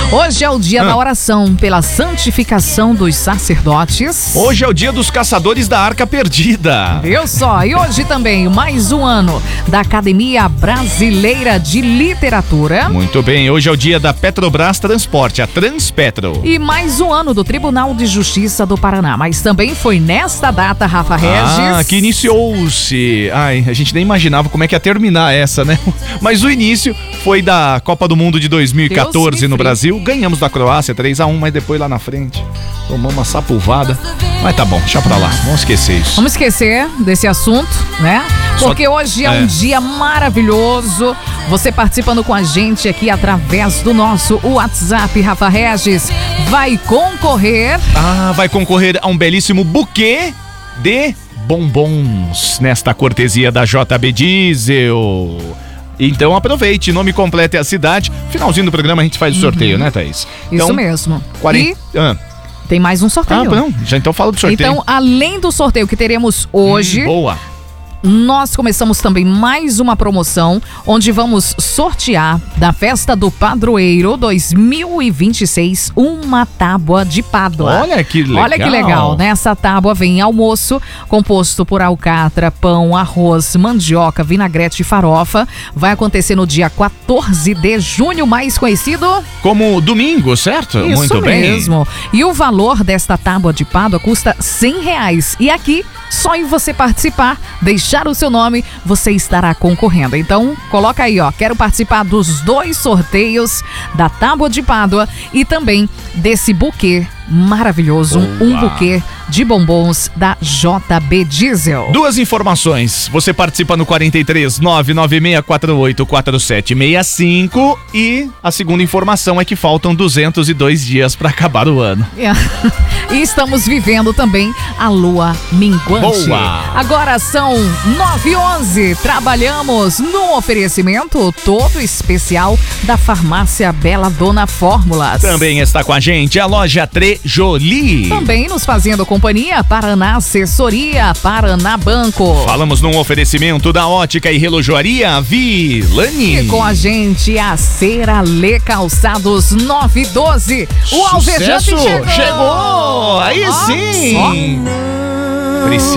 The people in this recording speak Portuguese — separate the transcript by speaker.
Speaker 1: Hoje é o dia da oração pela santificação dos sacerdotes.
Speaker 2: Hoje é o dia dos caçadores da Arca Perdida.
Speaker 1: Viu só? E hoje também, mais um ano da Academia Brasileira de Literatura.
Speaker 2: Muito bem, hoje é o dia da Petrobras Transporte, a Transpetro.
Speaker 1: E mais um ano do Tribunal de Justiça do Paraná. Mas também foi nesta data, Rafa Regis,
Speaker 2: que iniciou-se. Ai, a gente nem imaginava como é que ia terminar essa, né? Mas o início foi da Copa do Mundo de 2014 no Brasil. Ganhamos da Croácia 3-1, mas depois lá na frente tomamos uma sapulvada. Mas tá bom, deixa pra lá, vamos esquecer isso.
Speaker 1: Vamos esquecer desse assunto, né? Porque hoje é um dia maravilhoso. Você participando com a gente aqui através do nosso WhatsApp, Rafa Regis, vai concorrer...
Speaker 2: vai concorrer a um belíssimo buquê de bombons nesta cortesia da JB Diesel. Então aproveite, nome completo é a cidade. Finalzinho do programa a gente faz o sorteio, né, Thaís? Então,
Speaker 1: isso mesmo.
Speaker 2: 40...
Speaker 1: Tem mais um sorteio.
Speaker 2: Não, já então fala do sorteio.
Speaker 1: Então, além do sorteio que teremos hoje...
Speaker 2: boa.
Speaker 1: Nós começamos também mais uma promoção, onde vamos sortear da Festa do Padroeiro 2026 uma tábua de pádua.
Speaker 2: Olha que legal.
Speaker 1: Olha que legal, né? Essa tábua vem almoço composto por alcatra, pão, arroz, mandioca, vinagrete e farofa. Vai acontecer no dia 14 de junho, mais conhecido...
Speaker 2: como domingo, certo?
Speaker 1: Isso
Speaker 2: muito bem.
Speaker 1: Mesmo. E o valor desta tábua de pádua custa R$100. E aqui, só em você participar, deixar o seu nome, você estará concorrendo. Então, coloca aí, ó, quero participar dos 2 sorteios da tábua de pádua e também desse buquê maravilhoso, um buquê de bombons da JB Diesel.
Speaker 2: 2 informações, você participa no 43 99648 4765 e a segunda informação é que faltam 202 dias para acabar o ano.
Speaker 1: E estamos vivendo também a lua minguante.
Speaker 2: Boa!
Speaker 1: Agora são 9h11, trabalhamos no oferecimento todo especial da Farmácia Bela Dona Fórmulas.
Speaker 2: Também está com a gente a loja Trejoli.
Speaker 1: Também nos fazendo companhia, Paraná Assessoria, Paraná Banco.
Speaker 2: Falamos num oferecimento da Ótica e Relojoaria Vilani.
Speaker 1: E com a gente a Cera Lê Calçados 912. O alvejante chegou!
Speaker 2: Aí sim! Precisa